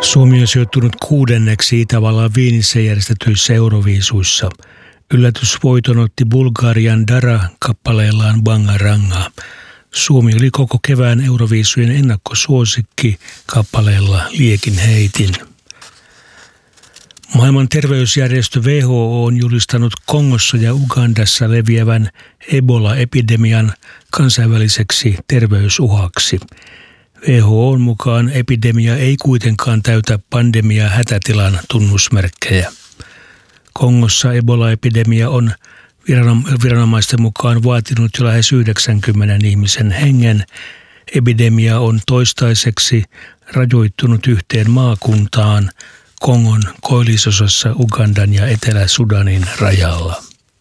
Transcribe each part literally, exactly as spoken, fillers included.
Suomi on sijoittunut kuudenneksi Itävallan Viinissä järjestetyissä Euroviisuissa. Yllätysvoiton otti Bulgarian Dara kappaleellaan Bangaranga. Suomi oli koko kevään Euroviisujen ennakkosuosikki kappaleella Liekin heitin. Maailman terveysjärjestö W H O on julistanut Kongossa ja Ugandassa leviävän Ebola-epidemian kansainväliseksi terveysuhaksi. W H O:n mukaan epidemia ei kuitenkaan täytä pandemia-hätätilan tunnusmerkkejä. Kongossa Ebola-epidemia on viranomaisten mukaan vaatinut jo lähes yhdeksänkymmentä ihmisen hengen. Epidemia on toistaiseksi rajoittunut yhteen maakuntaan Kongon koillisosassa Ugandan ja Etelä-Sudanin rajalla.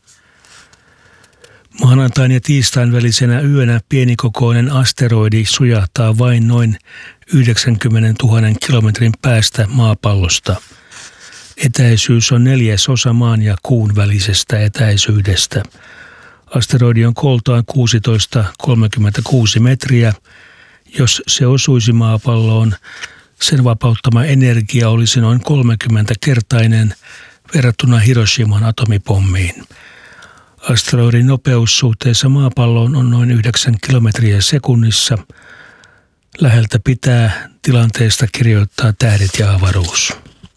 Maanantain ja tiistain välisenä yönä pienikokoinen asteroidi sujahtaa vain noin yhdeksänkymmentätuhatta kilometrin päästä maapallosta. Etäisyys on neljäsosa maan ja kuun välisestä etäisyydestä. Asteroidi on kooltaan kuusitoista pilkku kolmekymmentäkuusi metriä. Jos se osuisi maapalloon, sen vapauttama energia olisi noin kolmekymmentäkertainen verrattuna Hiroshiman atomipommiin. Asteroidin nopeus suhteessa maapalloon on noin yhdeksän kilometriä sekunnissa. Läheltä pitää tilanteesta kirjoittaa Tähdet ja avaruus.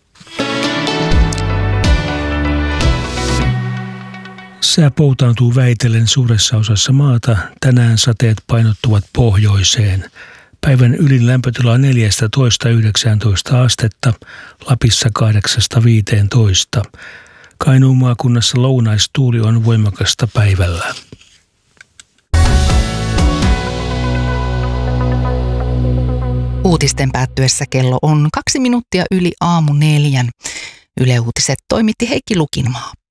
Sää poutautuu väitellen suuressa osassa maata. Tänään sateet painottuvat pohjoiseen. Päivän ylin lämpötila on neljätoista yhdeksäntoista astetta, Lapissa kahdeksasta viiteentoista. Kainuun maakunnassa lounaistuuli on voimakasta päivällä. Uutisten päättyessä kello on kaksi minuuttia yli aamu neljän. Yle Uutiset toimitti Heikki Lukinmaa.